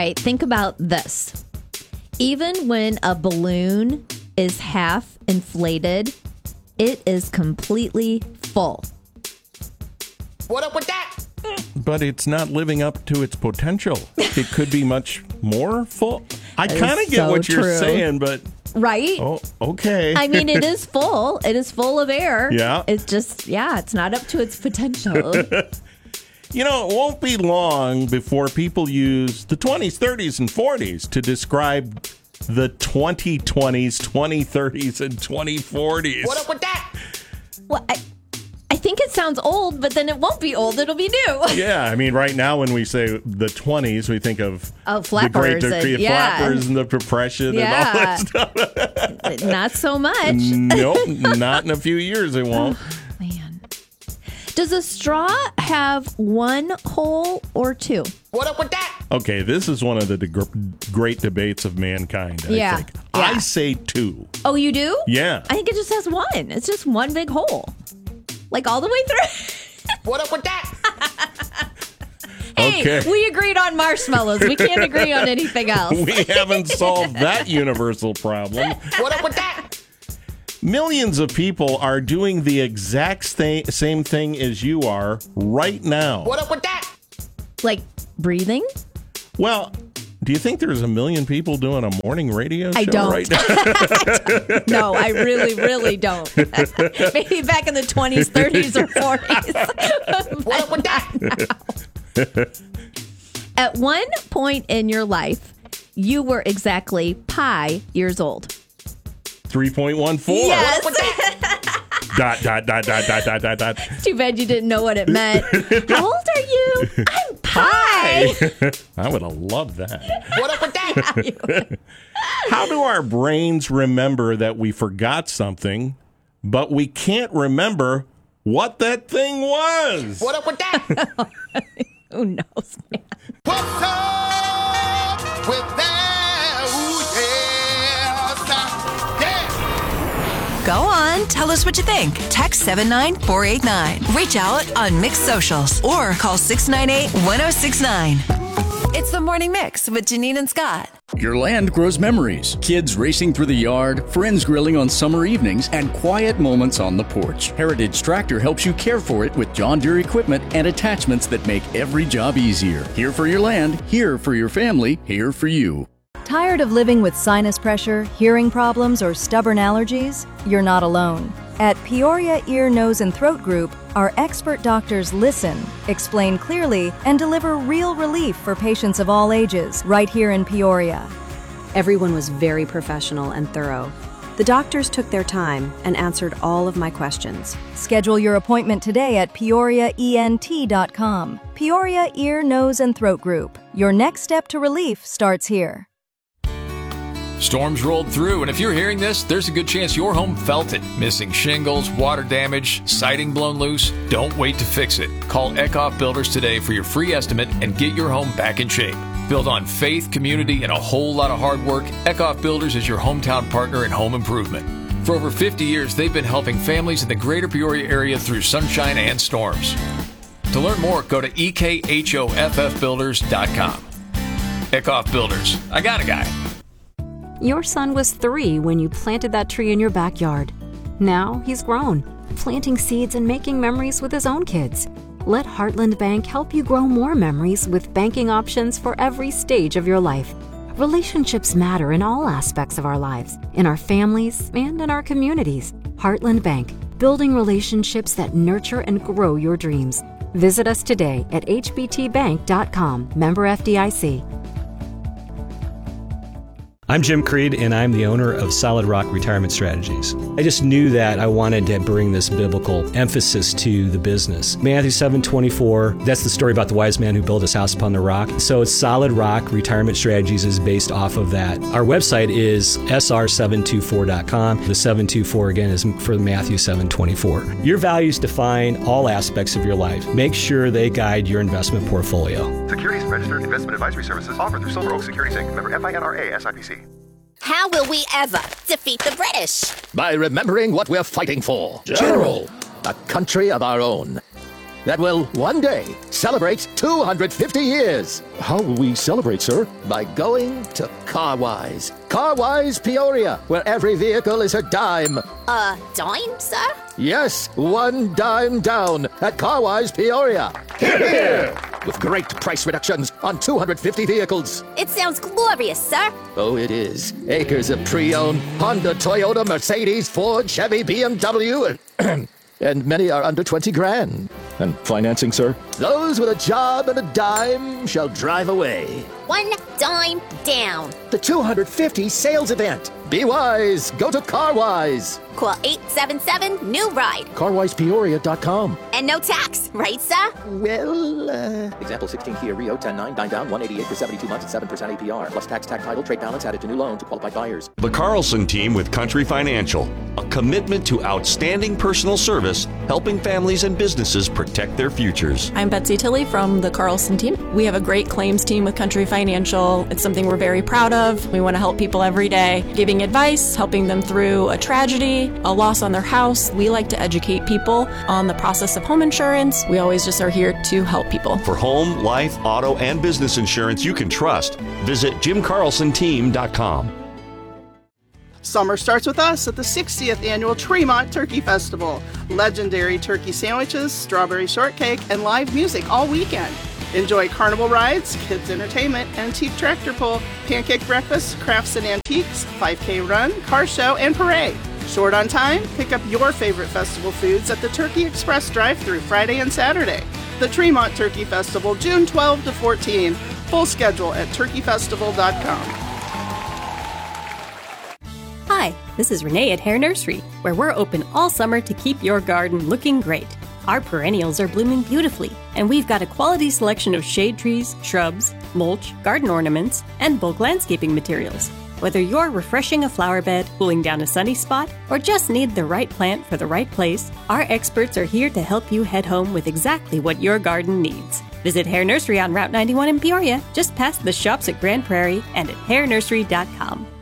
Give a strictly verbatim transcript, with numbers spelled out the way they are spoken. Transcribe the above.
Okay, think about this. Even when a balloon is half inflated, it is completely full. What up with that? But it's not living up to its potential. It could be much more full. I That kind is of get so what you're true. saying, but Right? oh, okay. I mean, it is full. It is full of air. Yeah. It's just, yeah, it's not up to its potential. You know, it won't be long before people use the twenties, thirties, and forties to describe the twenty twenties, twenty thirties, and twenty forties. What up with that? Well, I, I think it sounds old, but then it won't be old. It'll be new. Yeah, I mean, right now when we say the twenties, we think of Oh, the flappers Great and- Decree, yeah. flappers and the Depression Yeah. and all that stuff. Not so much. Nope, not in a few years it won't. Man. Does a straw have one hole or two? What up with that? Okay, this is one of the de- great debates of mankind, I Yeah. think. Yeah. I say two. Oh, you do? Yeah. I think it just has one. It's just one big hole. Like all the way through. What up with that? Hey, Okay. we agreed on marshmallows. We can't agree on anything else. We haven't solved that universal problem. What up with that? Millions of people are doing the exact sta- same thing as you are right now. What up with that? Like breathing? Well, do you think there's a million people doing a morning radio show I don't. right now? No, I really, really don't. Maybe back in the twenties, thirties, or forties. What up with that? At one point in your life, you were exactly pi years old. three point one four. Yes. What up with that? Dot, dot, dot, dot, dot, dot, dot, dot. Too bad you didn't know what it meant. How old are you? I'm pi. I would have loved that. What up with that? How do our brains remember that we forgot something, but we can't remember what that thing was? What up with that? Who knows, man? What's up with that? Ooh, yeah. Yeah. Go on, tell us what you think. Text seven nine four eight nine. Reach out on Mixed Socials or call six nine eight, one oh six nine. It's the Morning Mix with Janine and Scott. Your land grows memories. Kids racing through the yard, friends grilling on summer evenings, and quiet moments on the porch. Heritage Tractor helps you care for it with John Deere equipment and attachments that make every job easier. Here for your land, here for your family, here for you. Tired of living with sinus pressure, hearing problems, or stubborn allergies? You're not alone. At Peoria Ear, Nose, and Throat Group, our expert doctors listen, explain clearly, and deliver real relief for patients of all ages right here in Peoria. Everyone was very professional and thorough. The doctors took their time and answered all of my questions. Schedule your appointment today at peoria E N T dot com. Peoria Ear, Nose, and Throat Group. Your next step to relief starts here. Storms rolled through, and if you're hearing this, there's a good chance your home felt it. Missing shingles, water damage, siding blown loose. Don't wait to fix it. Call Eckhoff Builders today for your free estimate and get your home back in shape. Built on faith, community, and a whole lot of hard work, Eckhoff Builders is your hometown partner in home improvement. For over fifty years, they've been helping families in the greater Peoria area through sunshine and storms. To learn more, go to E K H O F F builders dot com. Eckhoff Builders. I got a guy. Your son was three when you planted that tree in your backyard. Now he's grown, planting seeds and making memories with his own kids. Let Heartland Bank help you grow more memories with banking options for every stage of your life. Relationships matter in all aspects of our lives, in our families and in our communities. Heartland Bank, building relationships that nurture and grow your dreams. Visit us today at H B T bank dot com, member F D I C. I'm Jim Creed, and I'm the owner of Solid Rock Retirement Strategies. I just knew that I wanted to bring this biblical emphasis to the business. Matthew seven twenty-four, that's the story about the wise man who built his house upon the rock. So it's Solid Rock Retirement Strategies is based off of that. Our website is S R seven two four dot com. The seven two four, again, is for Matthew seven twenty-four. Your values define all aspects of your life. Make sure they guide your investment portfolio. Securities registered investment advisory services offered through Silver Oak Securities Incorporated. Member F I N R A S I P C. How will we ever defeat the British? By remembering what we're fighting for. General. A country of our own. that will one day celebrate two hundred fifty years. How will we celebrate, sir? By going to CarWise. CarWise Peoria, where every vehicle is a dime. A dime, sir? Yes, one dime down at CarWise Peoria. Hear, hear! With great price reductions on two hundred fifty vehicles. It sounds glorious, sir. Oh, it is. Acres of pre-owned Honda, Toyota, Mercedes, Ford, Chevy, B M W, and, and many are under twenty grand. And financing, sir? Those with a job and a dime shall drive away. One dime down. The two hundred fifty sales event. Be wise. Go to CarWise. Call eight seven seven, new ride. car wise peoria dot com. And no tax, right, sir? Well, uh... Example sixteen Kia Rio, ten nine, nine down, one eighty-eight for seventy-two months at seven percent A P R. Plus tax, tax title, trade balance added to new loan to qualified buyers. The Carlson Team with Country Financial. A commitment to outstanding personal service, helping families and businesses protect their futures. I'm Betsy Tilley from the Carlson Team. We have a great claims team with Country Financial. It's something we're very proud of. We want to help people every day, giving advice, helping them through a tragedy, a loss on their house. We like to educate people on the process of home insurance. We always just are here to help people. For home, life, auto, and business insurance you can trust, visit jim carlson team dot com. Summer starts with us at the sixtieth Annual Tremont Turkey Festival. Legendary turkey sandwiches, strawberry shortcake, and live music all weekend. Enjoy carnival rides, kids entertainment, antique tractor pull, pancake breakfast, crafts and antiques, five K run, car show, and parade. Short on time? Pick up your favorite festival foods at the Turkey Express drive-thru Friday and Saturday. The Tremont Turkey Festival, June twelfth to fourteenth. Full schedule at turkey festival dot com. Hi, this is Renee at Hair Nursery, where we're open all summer to keep your garden looking great. Our perennials are blooming beautifully, and we've got a quality selection of shade trees, shrubs, mulch, garden ornaments, and bulk landscaping materials. Whether you're refreshing a flower bed, cooling down a sunny spot, or just need the right plant for the right place, our experts are here to help you head home with exactly what your garden needs. Visit Hair Nursery on Route ninety-one in Peoria, just past the shops at Grand Prairie, and at hair nursery dot com.